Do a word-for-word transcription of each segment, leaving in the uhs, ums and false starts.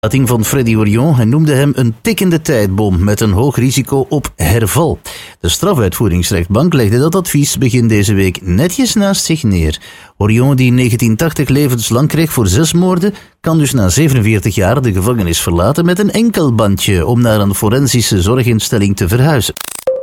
Uiting van Freddy Orion en noemde hem een tikkende tijdbom met een hoog risico op herval. De strafuitvoeringsrechtbank legde dat advies begin deze week netjes naast zich neer. Orion, die in negentien tachtig levenslang kreeg voor zes moorden, kan dus na zevenenveertig jaar de gevangenis verlaten met een enkel bandje om naar een forensische zorginstelling te verhuizen.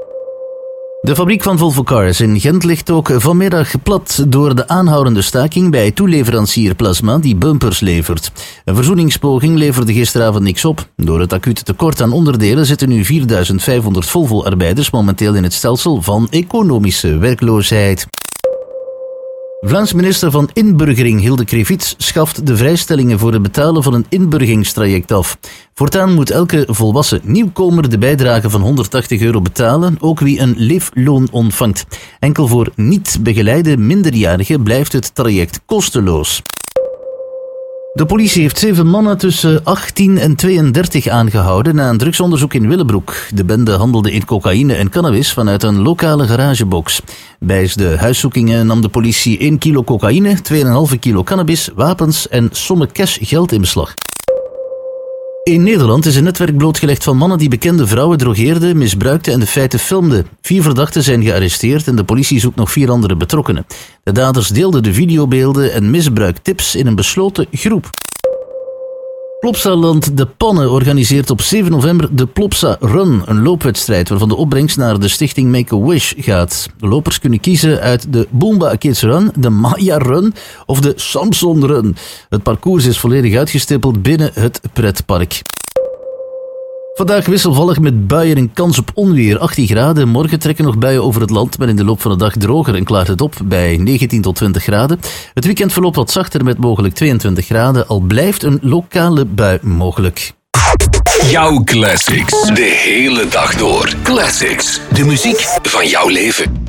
De fabriek van Volvo Cars in Gent ligt ook vanmiddag plat door de aanhoudende staking bij toeleverancier Plasma die bumpers levert. Een verzoeningspoging leverde gisteravond niks op. Door het acute tekort aan onderdelen zitten nu vierduizend vijfhonderd Volvo-arbeiders momenteel in het stelsel van economische werkloosheid. Vlaams minister van Inburgering Hilde Krevits schaft de vrijstellingen voor het betalen van een inburgingstraject af. Voortaan moet elke volwassen nieuwkomer de bijdrage van honderdtachtig euro betalen, ook wie een leefloon ontvangt. Enkel voor niet begeleide minderjarigen blijft het traject kosteloos. De politie heeft zeven mannen tussen achttien en tweeëndertig aangehouden na een drugsonderzoek in Willebroek. De bende handelde in cocaïne en cannabis vanuit een lokale garagebox. Bij de huiszoekingen nam de politie één kilo cocaïne, twee komma vijf kilo cannabis, wapens en sommen cash geld in beslag. In Nederland is een netwerk blootgelegd van mannen die bekende vrouwen drogeerden, misbruikten en de feiten filmden. Vier verdachten zijn gearresteerd en de politie zoekt nog vier andere betrokkenen. De daders deelden de videobeelden en misbruiktips in een besloten groep. Plopsaland De Panne organiseert op zeven november de Plopsa Run, een loopwedstrijd waarvan de opbrengst naar de stichting Make-A-Wish gaat. De lopers kunnen kiezen uit de Boomba Kids Run, de Maya Run of de Samson Run. Het parcours is volledig uitgestippeld binnen het pretpark. Vandaag wisselvallig met buien en kans op onweer, achttien graden. Morgen trekken nog buien over het land, maar in de loop van de dag droger en klaart het op bij negentien tot twintig graden. Het weekend verloopt wat zachter met mogelijk tweeëntwintig graden, al blijft een lokale bui mogelijk. Jouw classics, de hele dag door. Classics, de muziek van jouw leven.